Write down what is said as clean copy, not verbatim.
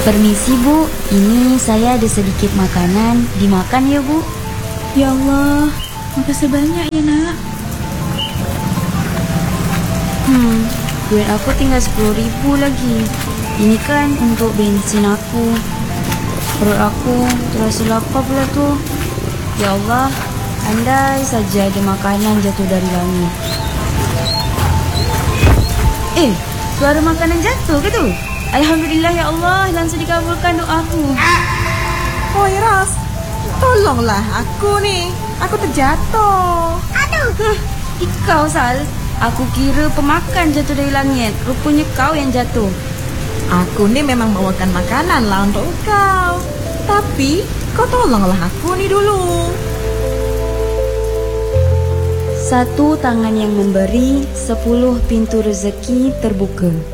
Permisi Bu, ini saya ada sedikit makanan. Dimakan ya Bu. Ya Allah, makasih banyak ya nak. Duit aku tinggal 10.000 lagi. Ini kan untuk bensin aku. Perut aku terasa lapar pula tuh. Ya Allah, andai saja ada makanan jatuh dari langit. Suara makanan jatuh ke tu? Alhamdulillah ya Allah, langsung dikabulkan doaku. Oi Ros, tolonglah aku nih. Aku terjatuh. Aduh, kau Sal. Aku kira pemakan jatuh dari langit. Rupanya kau yang jatuh. Aku nih memang bawakan makanan lah untuk kau. Tapi kau tolonglah aku nih dulu. Satu tangan yang memberi, 10 pintu rezeki terbuka.